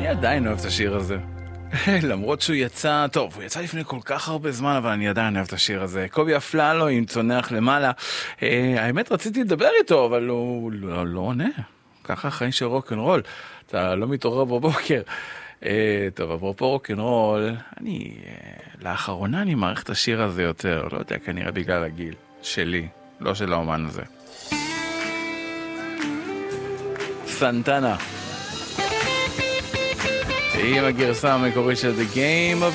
אני עדיין אוהב את השיר הזה. למרות שהוא יצא, טוב, הוא יצא לפני כל כך הרבה זמן, אבל אני עדיין אוהב את השיר הזה. קובי אפללו עם צונח למעלה. האמת רציתי לדבר איתו, אבל הוא לא עונה. ככה חיים של רוק'נ'רול. אתה לא מתעורר בבוקר. טוב, אפרופו רוק'נ'רול, לאחרונה אני מעריך את השיר הזה יותר. לא יודע, כנראה בגלל הגיל שלי, לא של האומן הזה. סנטנה. עם הגרסה המקורית של The Game of